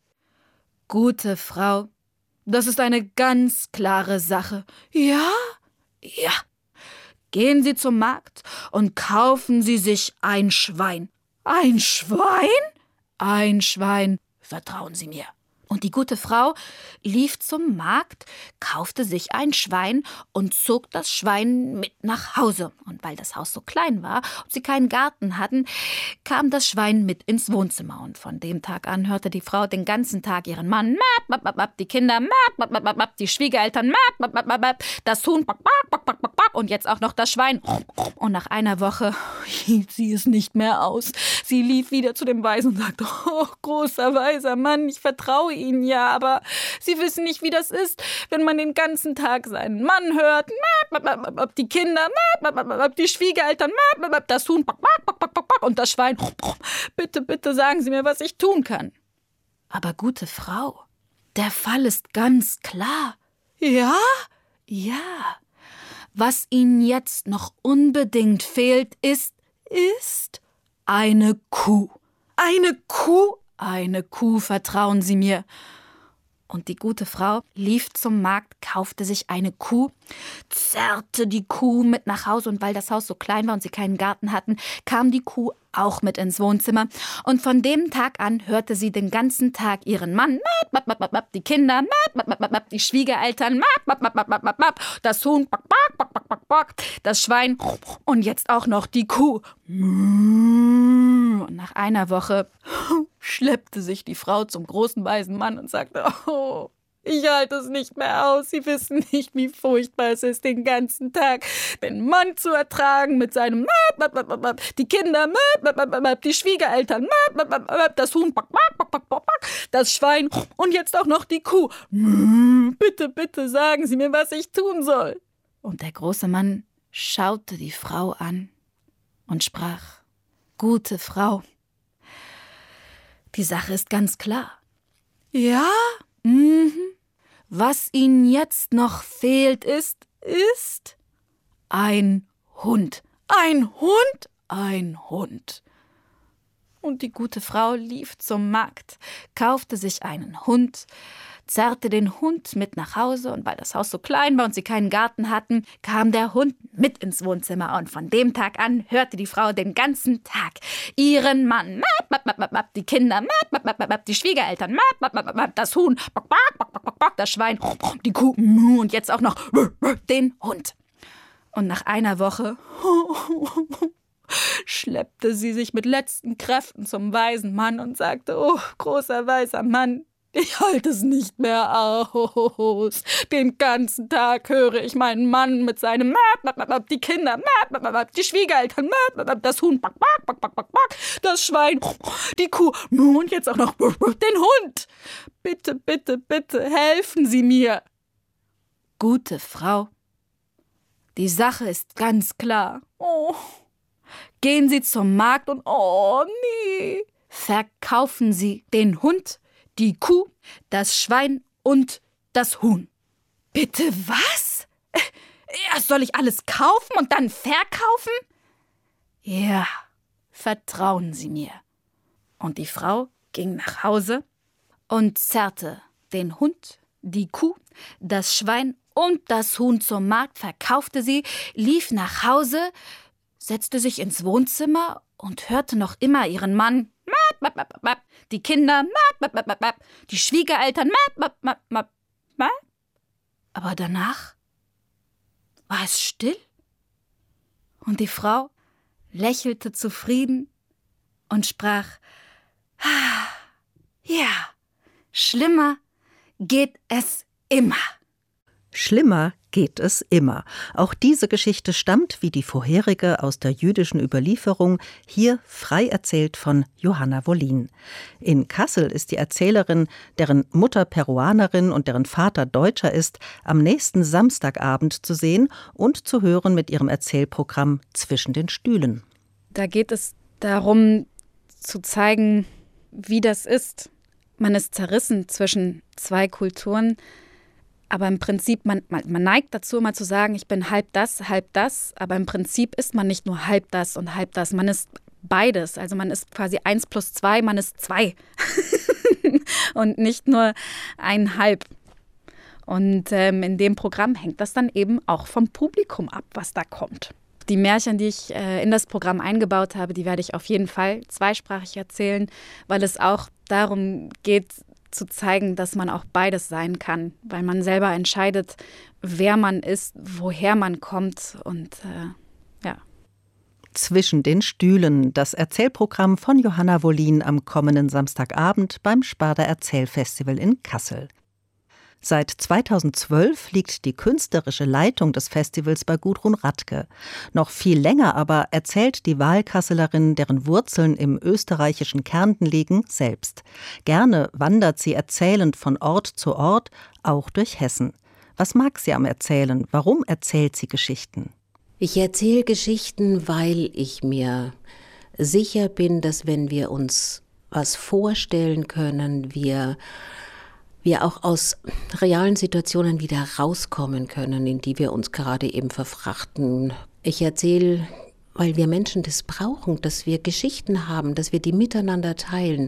»Gute Frau, das ist eine ganz klare Sache.« »Ja? Ja. Gehen Sie zum Markt und kaufen Sie sich ein Schwein.« »Ein Schwein?« »Ein Schwein. Vertrauen Sie mir.« Und die gute Frau lief zum Markt, kaufte sich ein Schwein und zog das Schwein mit nach Hause. Und weil das Haus so klein war und sie keinen Garten hatten, kam das Schwein mit ins Wohnzimmer. Und von dem Tag an hörte die Frau den ganzen Tag ihren Mann, die Kinder, die Schwiegereltern, das Huhn und jetzt auch noch das Schwein. Und nach einer Woche hielt sie es nicht mehr aus. Sie lief wieder zu dem Weisen und sagte: »Oh, großer, weiser Mann, ich vertraue Ihnen ja, aber Sie wissen nicht, wie das ist, wenn man den ganzen Tag seinen Mann hört, die Kinder, die Schwiegereltern, das Huhn und das Schwein. Bitte, bitte sagen Sie mir, was ich tun kann.« »Aber gute Frau, der Fall ist ganz klar.« »Ja? Ja. Was Ihnen jetzt noch unbedingt fehlt, ist, ist eine Kuh. Eine Kuh? Eine Kuh, vertrauen Sie mir.« Und die gute Frau lief zum Markt, kaufte sich eine Kuh, zerrte die Kuh mit nach Hause. Und weil das Haus so klein war und sie keinen Garten hatten, kam die Kuh auch mit ins Wohnzimmer. Und von dem Tag an hörte sie den ganzen Tag ihren Mann, die Kinder, die Schwiegereltern, das Huhn, das Schwein und jetzt auch noch die Kuh. Und nach einer Woche schleppte sich die Frau zum großen weisen Mann und sagte: »Oh, ich halte es nicht mehr aus. Sie wissen nicht, wie furchtbar es ist, den ganzen Tag den Mann zu ertragen mit seinem, die Kinder, die Schwiegereltern, das Huhn, das Schwein und jetzt auch noch die Kuh. Bitte, bitte sagen Sie mir, was ich tun soll.« Und der große Mann schaute die Frau an und sprach: »Gute Frau, die Sache ist ganz klar.« »Ja? Mhm. Was Ihnen jetzt noch fehlt, ist, ist ein Hund. Ein Hund? Ein Hund.« Und die gute Frau lief zum Markt, kaufte sich einen Hund, zerrte den Hund mit nach Hause. Und weil das Haus so klein war und sie keinen Garten hatten, kam der Hund mit ins Wohnzimmer. Und von dem Tag an hörte die Frau den ganzen Tag ihren Mann, die Kinder, die Schwiegereltern, das Huhn, das Schwein, die Kuh und jetzt auch noch den Hund. Und nach einer Woche schleppte sie sich mit letzten Kräften zum weisen Mann und sagte, oh, großer weiser Mann, ich halte es nicht mehr aus. Den ganzen Tag höre ich meinen Mann mit seinem die Kinder, die Schwiegereltern, das Huhn, das Schwein, die Kuh und jetzt auch noch den Hund. Bitte, bitte, bitte, helfen Sie mir. Gute Frau, die Sache ist ganz klar. Oh, gehen Sie zum Markt und, oh nee, verkaufen Sie den Hund, die Kuh, das Schwein und das Huhn. Bitte was? Ja, soll ich alles kaufen und dann verkaufen? Ja, vertrauen Sie mir. Und die Frau ging nach Hause und zerrte den Hund, die Kuh, das Schwein und das Huhn zum Markt, verkaufte sie, lief nach Hause, setzte sich ins Wohnzimmer und hörte noch immer ihren Mann, die Kinder, die Schwiegereltern, aber danach war es still und die Frau lächelte zufrieden und sprach, ja, schlimmer geht es immer. Schlimmer geht es immer. Auch diese Geschichte stammt, wie die vorherige, aus der jüdischen Überlieferung, hier frei erzählt von Johanna Wollin. In Kassel ist die Erzählerin, deren Mutter Peruanerin und deren Vater Deutscher ist, am nächsten Samstagabend zu sehen und zu hören mit ihrem Erzählprogramm Zwischen den Stühlen. Da geht es darum, zu zeigen, wie das ist. Man ist zerrissen zwischen zwei Kulturen. Aber im Prinzip, man, man, man neigt dazu, immer zu sagen, ich bin halb das, halb das. Aber im Prinzip ist man nicht nur halb das und halb das. Man ist beides. Also man ist quasi eins plus zwei, man ist zwei. Und nicht nur ein halb. Und ähm, in dem Programm hängt das dann eben auch vom Publikum ab, was da kommt. Die Märchen, die ich äh, in das Programm eingebaut habe, die werde ich auf jeden Fall zweisprachig erzählen, weil es auch darum geht, zu zeigen, dass man auch beides sein kann, weil man selber entscheidet, wer man ist, woher man kommt und äh, ja. Zwischen den Stühlen, das Erzählprogramm von Johanna Wollin am kommenden Samstagabend beim Sparda Erzählfestival in Kassel. Seit zweitausendzwölf liegt die künstlerische Leitung des Festivals bei Gudrun Radke. Noch viel länger aber erzählt die Wahlkasselerin, deren Wurzeln im österreichischen Kärnten liegen, selbst. Gerne wandert sie erzählend von Ort zu Ort, auch durch Hessen. Was mag sie am Erzählen? Warum erzählt sie Geschichten? Ich erzähle Geschichten, weil ich mir sicher bin, dass wenn wir uns was vorstellen können, wir wir auch aus realen Situationen wieder rauskommen können, in die wir uns gerade eben verfrachten. Ich erzähle, weil wir Menschen das brauchen, dass wir Geschichten haben, dass wir die miteinander teilen.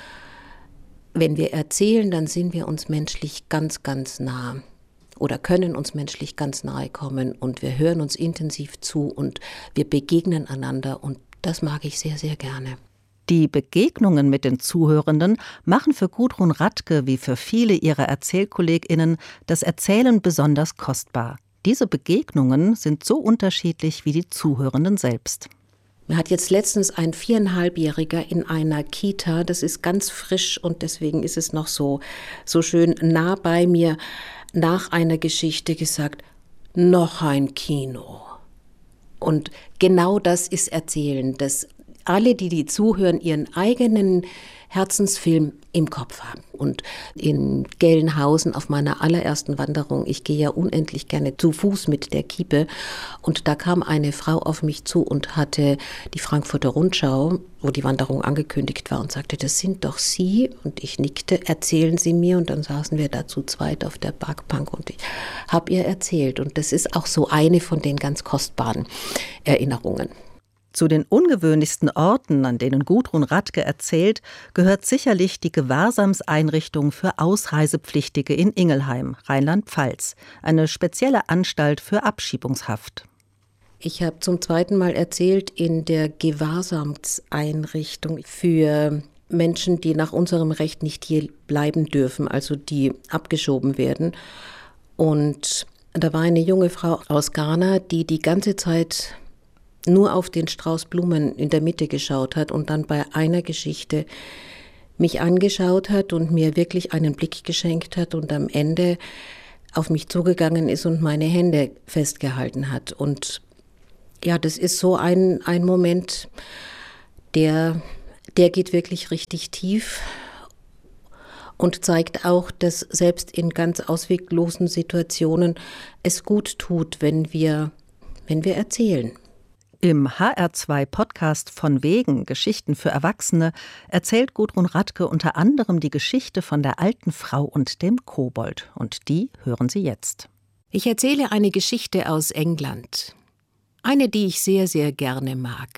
Wenn wir erzählen, dann sind wir uns menschlich ganz, ganz nah oder können uns menschlich ganz nahe kommen und wir hören uns intensiv zu und wir begegnen einander und das mag ich sehr, sehr gerne. Die Begegnungen mit den Zuhörenden machen für Gudrun Radke wie für viele ihrer ErzählkollegInnen das Erzählen besonders kostbar. Diese Begegnungen sind so unterschiedlich wie die Zuhörenden selbst. Mir hat jetzt letztens ein viereinhalbjähriger in einer Kita, das ist ganz frisch und deswegen ist es noch so, so schön nah bei mir, nach einer Geschichte gesagt, noch ein Kino. Und genau das ist Erzählen, das alle, die die zuhören, ihren eigenen Herzensfilm im Kopf haben. Und in Gelnhausen auf meiner allerersten Wanderung, ich gehe ja unendlich gerne zu Fuß mit der Kiepe, und da kam eine Frau auf mich zu und hatte die Frankfurter Rundschau, wo die Wanderung angekündigt war, und sagte, das sind doch Sie. Und ich nickte, erzählen Sie mir. Und dann saßen wir da zu zweit auf der Parkbank und ich habe ihr erzählt. Und das ist auch so eine von den ganz kostbaren Erinnerungen. Zu den ungewöhnlichsten Orten, an denen Gudrun Radke erzählt, gehört sicherlich die Gewahrsamseinrichtung für Ausreisepflichtige in Ingelheim, Rheinland-Pfalz, eine spezielle Anstalt für Abschiebungshaft. Ich habe zum zweiten Mal erzählt in der Gewahrsamseinrichtung für Menschen, die nach unserem Recht nicht hier bleiben dürfen, also die abgeschoben werden. Und Da war eine junge Frau aus Ghana, die die ganze Zeit nur auf den Strauß Blumen in der Mitte geschaut hat und dann bei einer Geschichte mich angeschaut hat und mir wirklich einen Blick geschenkt hat und am Ende auf mich zugegangen ist und meine Hände festgehalten hat. Und ja, das ist so ein, ein Moment, der, der geht wirklich richtig tief und zeigt auch, dass selbst in ganz ausweglosen Situationen es gut tut, wenn wir, wenn wir erzählen. Im H R zwei Podcast von Wegen, Geschichten für Erwachsene, erzählt Gudrun Radke unter anderem die Geschichte von der alten Frau und dem Kobold. Und die hören Sie jetzt. Ich erzähle eine Geschichte aus England. Eine, die ich sehr, sehr gerne mag.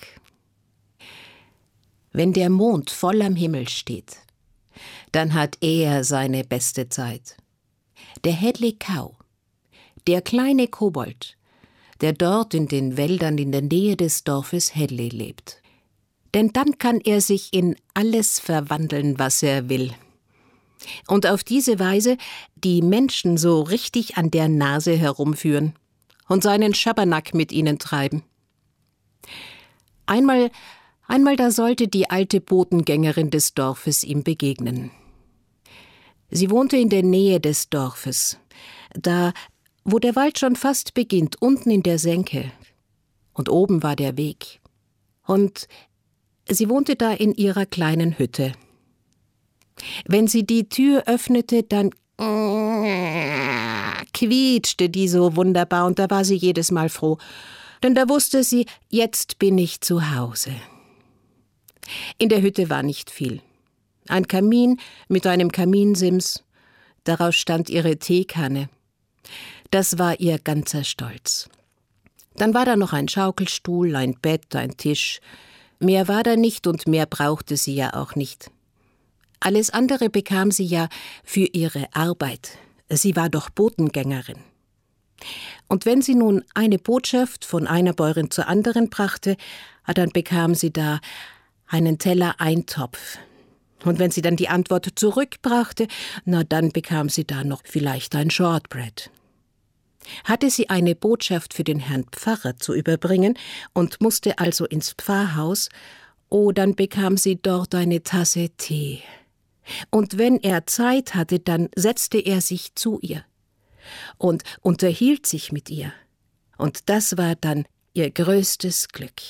Wenn der Mond voll am Himmel steht, dann hat er seine beste Zeit. Der Hedley Cow, der kleine Kobold, der dort in den Wäldern in der Nähe des Dorfes Hedley lebt. Denn dann kann er sich in alles verwandeln, was er will. Und auf diese Weise die Menschen so richtig an der Nase herumführen und seinen Schabernack mit ihnen treiben. Einmal, einmal da sollte die alte Botengängerin des Dorfes ihm begegnen. Sie wohnte in der Nähe des Dorfes, da wo der Wald schon fast beginnt, unten in der Senke. Und oben war der Weg. Und sie wohnte da in ihrer kleinen Hütte. Wenn sie die Tür öffnete, dann quietschte die so wunderbar und da war sie jedes Mal froh. Denn da wusste sie, jetzt bin ich zu Hause. In der Hütte war nicht viel. Ein Kamin mit einem Kaminsims, daraus stand ihre Teekanne. Das war ihr ganzer Stolz. Dann war da noch ein Schaukelstuhl, ein Bett, ein Tisch. Mehr war da nicht und mehr brauchte sie ja auch nicht. Alles andere bekam sie ja für ihre Arbeit. Sie war doch Botengängerin. Und wenn sie nun eine Botschaft von einer Bäuerin zur anderen brachte, dann bekam sie da einen Teller Eintopf. Und wenn sie dann die Antwort zurückbrachte, na dann bekam sie da noch vielleicht ein Shortbread. Hatte sie eine Botschaft für den Herrn Pfarrer zu überbringen und musste also ins Pfarrhaus, oh, dann bekam sie dort eine Tasse Tee. Und wenn er Zeit hatte, dann setzte er sich zu ihr und unterhielt sich mit ihr. Und das war dann ihr größtes Glück.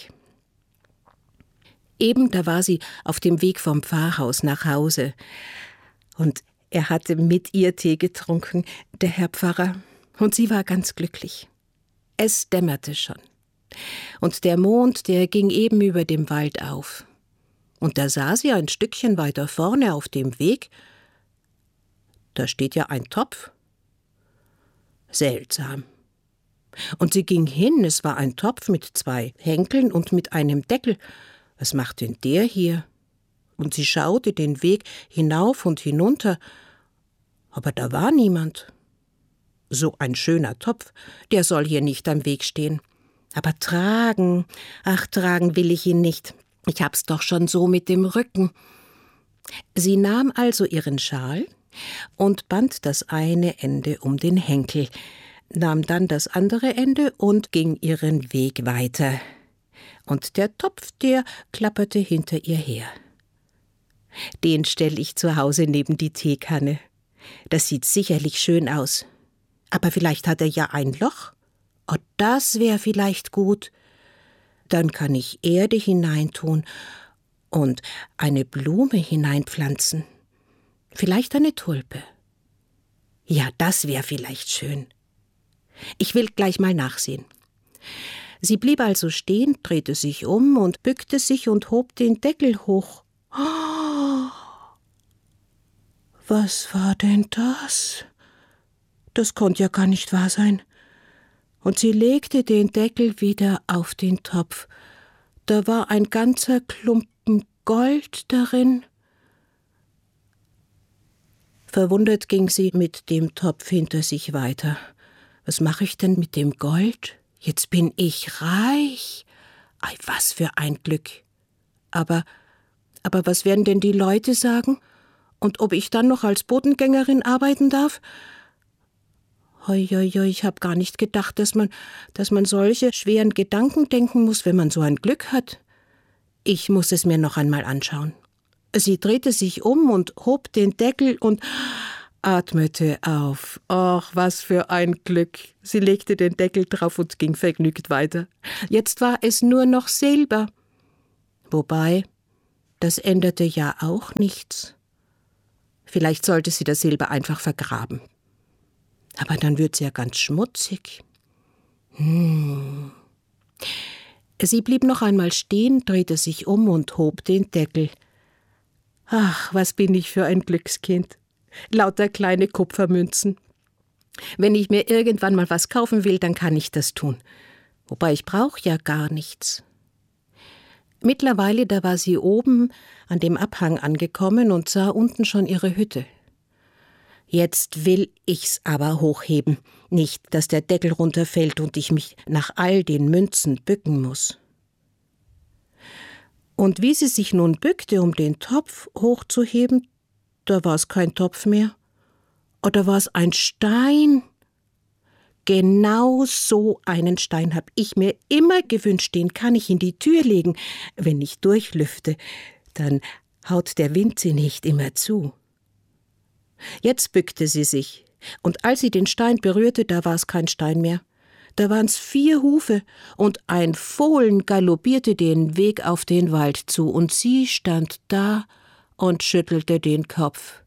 Eben da war sie auf dem Weg vom Pfarrhaus nach Hause. Und er hatte mit ihr Tee getrunken, der Herr Pfarrer. Und sie war ganz glücklich. Es dämmerte schon. Und der Mond, der ging eben über dem Wald auf. Und da sah sie ein Stückchen weiter vorne auf dem Weg, da steht ja ein Topf. Seltsam. Und sie ging hin, es war ein Topf mit zwei Henkeln und mit einem Deckel. Was macht denn der hier? Und sie schaute den Weg hinauf und hinunter, aber da war niemand. So ein schöner Topf, der soll hier nicht am Weg stehen. Aber tragen, ach, tragen will ich ihn nicht. Ich hab's doch schon so mit dem Rücken. Sie nahm also ihren Schal und band das eine Ende um den Henkel, nahm dann das andere Ende und ging ihren Weg weiter. Und der Topf, der klapperte hinter ihr her. Den stell ich zu Hause neben die Teekanne. Das sieht sicherlich schön aus. Aber vielleicht hat er ja ein Loch. Oh, das wäre vielleicht gut. Dann kann ich Erde hineintun und eine Blume hineinpflanzen. Vielleicht eine Tulpe. Ja, das wäre vielleicht schön. Ich will gleich mal nachsehen. Sie blieb also stehen, drehte sich um und bückte sich und hob den Deckel hoch. Oh, was war denn das? Das konnte ja gar nicht wahr sein. Und sie legte den Deckel wieder auf den Topf. Da war ein ganzer Klumpen Gold darin. Verwundert ging sie mit dem Topf hinter sich weiter. Was mache ich denn mit dem Gold? Jetzt bin ich reich. Ei, was für ein Glück. Aber, aber was werden denn die Leute sagen? Und ob ich dann noch als Botengängerin arbeiten darf? Hoi, hoi, hoi, ich habe gar nicht gedacht, dass man, dass man solche schweren Gedanken denken muss, wenn man so ein Glück hat. Ich muss es mir noch einmal anschauen. Sie drehte sich um und hob den Deckel und atmete auf. Ach, was für ein Glück. Sie legte den Deckel drauf und ging vergnügt weiter. Jetzt war es nur noch Silber. Wobei, das änderte ja auch nichts. Vielleicht sollte sie das Silber einfach vergraben. Aber dann wird sie ja ganz schmutzig. Hm. Sie blieb noch einmal stehen, drehte sich um und hob den Deckel. Ach, was bin ich für ein Glückskind. Lauter kleine Kupfermünzen. Wenn ich mir irgendwann mal was kaufen will, dann kann ich das tun. Wobei ich brauche ja gar nichts. Mittlerweile, da war sie oben an dem Abhang angekommen und sah unten schon ihre Hütte. Jetzt will ich's aber hochheben, nicht, dass der Deckel runterfällt und ich mich nach all den Münzen bücken muss. Und wie sie sich nun bückte, um den Topf hochzuheben, da war es kein Topf mehr. Oder war es ein Stein? Genau so einen Stein habe ich mir immer gewünscht, den kann ich in die Tür legen. Wenn ich durchlüfte, dann haut der Wind sie nicht immer zu. Jetzt bückte sie sich, und als sie den Stein berührte, da war es kein Stein mehr. Da waren's vier Hufe, und ein Fohlen galoppierte den Weg auf den Wald zu, und sie stand da und schüttelte den Kopf.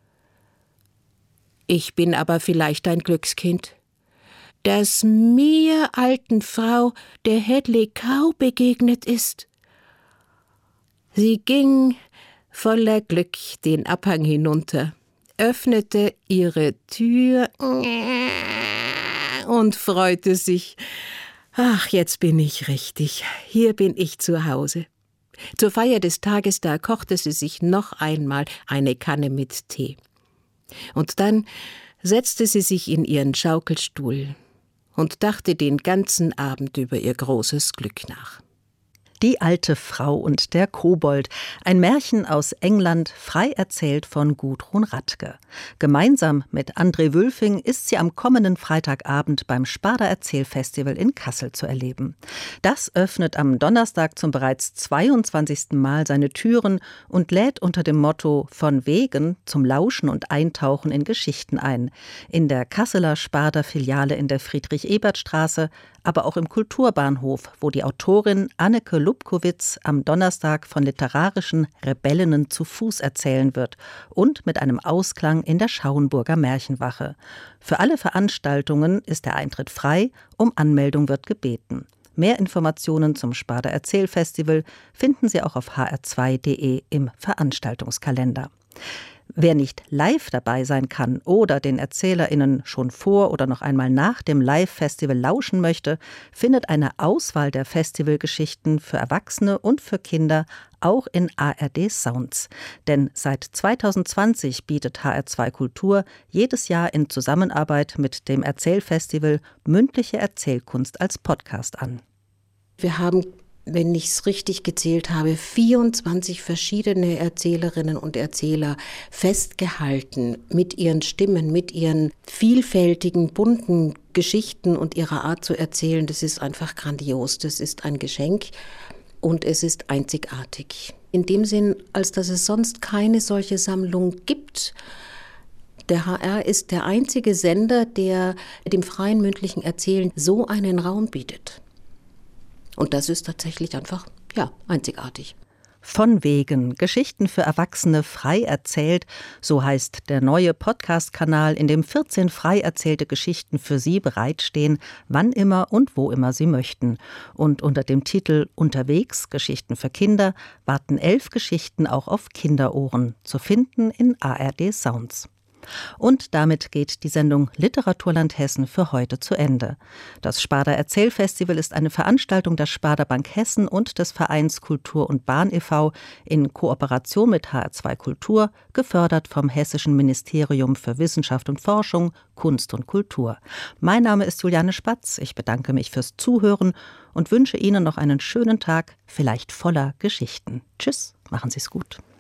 Ich bin aber vielleicht ein Glückskind, dass mir, alten Frau, der Hedley Cow begegnet ist. Sie ging voller Glück den Abhang hinunter, öffnete ihre Tür und freute sich. Ach, jetzt bin ich richtig, hier bin ich zu Hause. Zur Feier des Tages, da kochte sie sich noch einmal eine Kanne mit Tee. Und dann setzte sie sich in ihren Schaukelstuhl und dachte den ganzen Abend über ihr großes Glück nach. Die alte Frau und der Kobold, ein Märchen aus England, frei erzählt von Gudrun Radke. Gemeinsam mit André Wülfing ist sie am kommenden Freitagabend beim Sparda Erzählfestival in Kassel zu erleben. Das öffnet am Donnerstag zum bereits zweiundzwanzigsten Mal seine Türen und lädt unter dem Motto »Von Wegen« zum Lauschen und Eintauchen in Geschichten ein. In der Kasseler Sparda-Filiale in der Friedrich-Ebert-Straße, aber auch im Kulturbahnhof, wo die Autorin Anneke Lubkowitz am Donnerstag von literarischen Rebellinnen zu Fuß erzählen wird und mit einem Ausklang in der Schauenburger Märchenwache. Für alle Veranstaltungen ist der Eintritt frei, um Anmeldung wird gebeten. Mehr Informationen zum Sparda Erzählfestival finden Sie auch auf h r zwei punkt d e im Veranstaltungskalender. Wer nicht live dabei sein kann oder den ErzählerInnen schon vor oder noch einmal nach dem Live-Festival lauschen möchte, findet eine Auswahl der Festivalgeschichten für Erwachsene und für Kinder auch in A R D Sounds. Denn seit zweitausendzwanzig bietet H R zwei Kultur jedes Jahr in Zusammenarbeit mit dem Erzählfestival mündliche Erzählkunst als Podcast an. Wir haben, wenn ich es richtig gezählt habe, vierundzwanzig verschiedene Erzählerinnen und Erzähler festgehalten mit ihren Stimmen, mit ihren vielfältigen, bunten Geschichten und ihrer Art zu erzählen. Das ist einfach grandios, das ist ein Geschenk und es ist einzigartig. In dem Sinn, als dass es sonst keine solche Sammlung gibt. Der H R ist der einzige Sender, der dem freien mündlichen Erzählen so einen Raum bietet. Und das ist tatsächlich einfach, ja, einzigartig. Von Wegen, Geschichten für Erwachsene frei erzählt, so heißt der neue Podcast-Kanal, in dem vierzehn frei erzählte Geschichten für Sie bereitstehen, wann immer und wo immer Sie möchten. Und unter dem Titel Unterwegs, Geschichten für Kinder, warten elf Geschichten auch auf Kinderohren, zu finden in A R D Sounds. Und damit geht die Sendung Literaturland Hessen für heute zu Ende. Das Sparda Erzählfestival ist eine Veranstaltung der Sparda Bank Hessen und des Vereins Kultur und Bahn e V in Kooperation mit H R zwei Kultur, gefördert vom Hessischen Ministerium für Wissenschaft und Forschung, Kunst und Kultur. Mein Name ist Juliane Spatz. Ich bedanke mich fürs Zuhören und wünsche Ihnen noch einen schönen Tag, vielleicht voller Geschichten. Tschüss, machen Sie es gut.